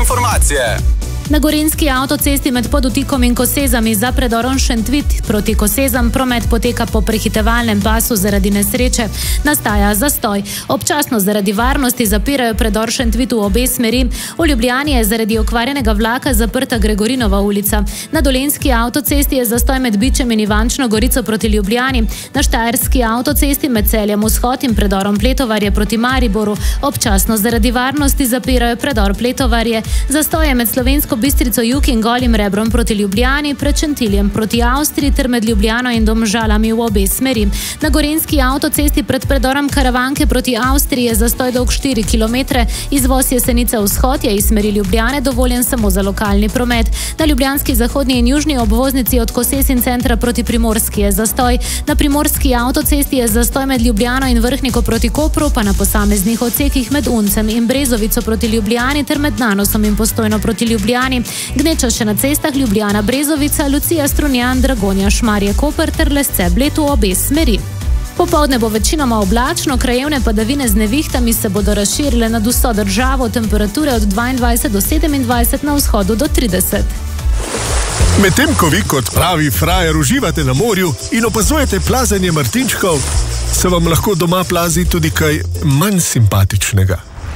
informacije. Na gorenjski avtocesti med Podutikom in Kosezami za predorom Šentvit proti Kosezam promet poteka po prehitevalnem pasu zaradi nesreče. Nastaja zastoj. Občasno zaradi varnosti zapirajo predor Šentvit v obe smeri. V Ljubljani je zaradi okvarjenega vlaka zaprta Gregorinova ulica. Na dolenjski avtocesti je zastoj med Bičem in Ivančno Gorico proti Ljubljani. Na štajerski avtocesti med Celjem Vzhod in predorom Pletovarje proti Mariboru. Občasno zaradi varnosti zapirajo predor Pletovarje. Zastoj je med Slovensko Bistrico jug in Golim Rebrom proti Ljubljani, pred Šentiljem proti Avstriji ter med Ljubljano in Domžalami v obe smeri. Na gorenjski avtocesti pred predorom Karavanke proti Avstriji je zastoj dolg 4 km. Izvoz Jesenice Vzhod je iz smeri Ljubljane dovoljen samo za lokalni promet. Na ljubljanski zahodni in južni obvoznici od Koses in centra proti Primorski je zastoj. Na primorski avtocesti je zastoj med Ljubljano in Vrhniko proti Kopru, pa na posameznih odsekih med Uncem in Brezovico proti Ljubljani ter med Nanosom in Postojno proti Ljubljani. Gneča še na cestah Ljubljana Brezovica, Lucija Strunjan, Dragonja Šmarje Koper ter Lesce Bled v obe smeri. Popoldne bo večinoma oblačno, krajevne padavine z nevihtami se bodo razširile nad vso državo, temperature od 22 do 27, na vzhodu do 30. Medtem ko vi kot pravi frajer uživate na morju in opazujete plazenje martinčkov, se vam lahko doma plazi tudi kaj manj simpatičnega.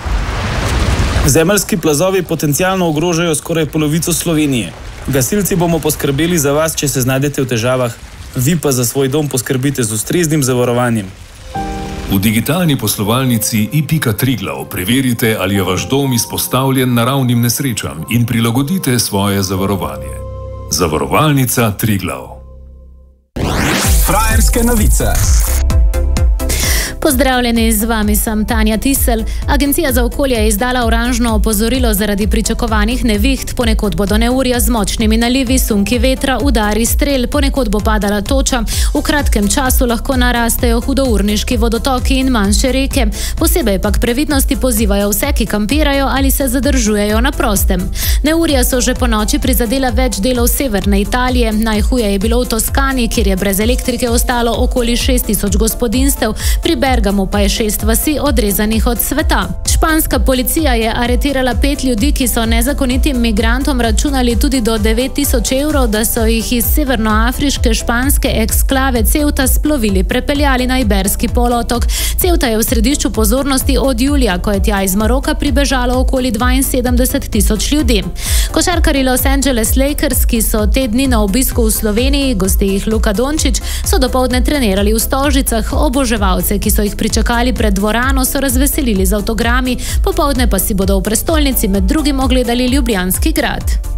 Zemeljski plazovi potencialno ogrožajo skoraj polovico Slovenije. Gasilci bomo poskrbeli za vas, če se znajdete v težavah, vi pa za svoj dom poskrbite z ustreznim zavarovanjem. V digitalni poslovalnici i.triglav preverite, ali je vaš dom izpostavljen naravnim nesrečam in prilagodite svoje zavarovanje. Zavarovalnica Triglav. Frajerske novice. Pozdravljeni, z vami sem Tanja Tisel. Agencija za okolje je izdala oranžno opozorilo zaradi pričakovanih neviht. Ponekod bodo neurja z močnimi nalivi, sunki vetra, udari strel, ponekod bo padala toča. V kratkem času lahko narastejo hudourniški vodotoki in manjše reke. Posebej pa k previdnosti pozivajo vse, ki kampirajo ali se zadržujejo na prostem. Neurja so že po noči prizadela več delov severne Italije. Najhuje je bilo v Toskani, kjer je brez elektrike ostalo okoli 6000 gospodinstev. Pri Bergamu pa je 6 vasi odrezanih od sveta. Španska policija je aretirala 5 ljudi, ki so nezakonitim migrantom računali tudi do 9000 evrov, da so jih iz severnoafriške španske eksklave Ceuta splovili prepeljali na Iberski polotok. Ceuta je v središču pozornosti od julija, ko je tja iz Maroka pribežalo okoli 72 000 ljudi. Košarkarji Los Angeles Lakers, ki so te dni na obisku v Sloveniji, gosti jih Luka Dončić, so dopoldne trenirali v Stožicah. Oboževalce, ki so jih pričakali pred dvorano, so razveselili z avtogrami, popoldne pa si bodo v prestolnici med drugim ogledali Ljubljanski grad.